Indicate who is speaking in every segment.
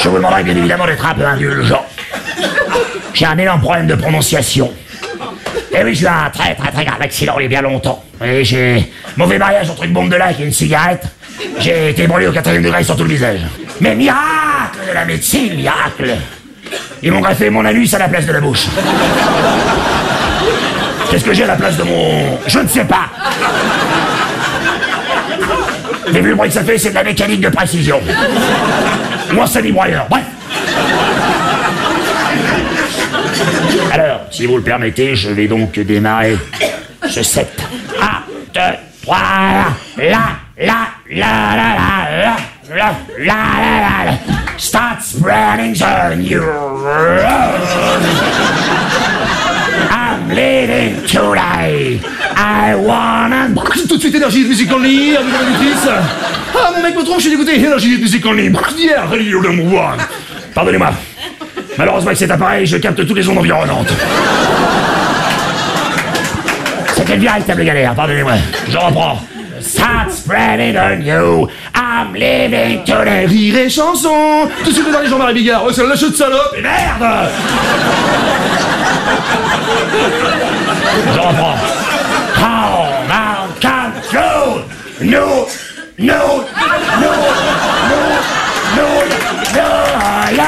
Speaker 1: Je vous demanderai bien évidemment d'être un peu indulgent. J'ai un énorme problème de prononciation. Et oui, j'ai eu un très grave accident il y a bien longtemps. Et j'ai mauvais mariage entre une bombe de lac et une cigarette. J'ai été brûlé au 4e degré sur tout le visage. Mais miracle de la médecine, miracle. Ils m'ont greffé mon anus à la place de la bouche. Qu'est-ce que j'ai à la place de mon... Je ne sais pas. Mais vu le bruit que ça fait, c'est de la mécanique de précision. Moi, c'est vibrailleur. Bref. Alors, si vous le permettez, je vais donc démarrer ce set. 1, 2, 3, la. Start spreading the news. I'm leaving today. I wanna...
Speaker 2: Tout de suite, Énergie Music Only, avec la auditrice. Ah, mon mec me trompe, je suis dégoûté. Énergie Music Only. Hier, radio number one.
Speaker 1: Pardonnez-moi. Malheureusement, avec cet appareil, je capte toutes les ondes environnantes. C'était une véritable galère, pardonnez-moi. Je reprends. Start spreading the news. I'm leaving today.
Speaker 2: Rire et chanson. Tout de suite, dans les Jean-Marie Bigard. Oh, c'est la chute salope.
Speaker 1: Et merde. Je reprends. Come on, come through. No, la.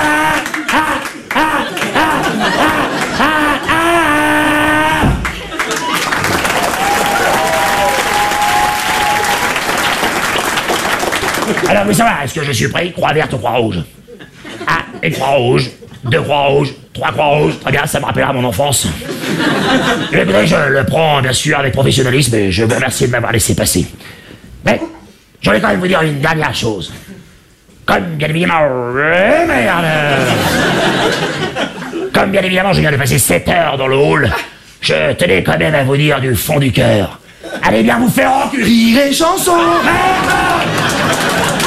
Speaker 1: Alors, vous savez, est-ce que je suis prêt? Croix verte, croix rouge. 1, une croix rouge, 2 croix rouges, 3 croix rouges. Très bien, ça me rappellera mon enfance. Écoutez, je le prends, bien sûr, avec professionnalisme et je vous remercie de m'avoir laissé passer. Mais, je voulais quand même vous dire une dernière chose. Comme, bien évidemment... merde. Comme, bien évidemment, je viens de passer 7 heures dans le hall, je tenais quand même à vous dire du fond du cœur. Allez bien vous faire enculer.
Speaker 2: Rire et chanson.
Speaker 1: Merde.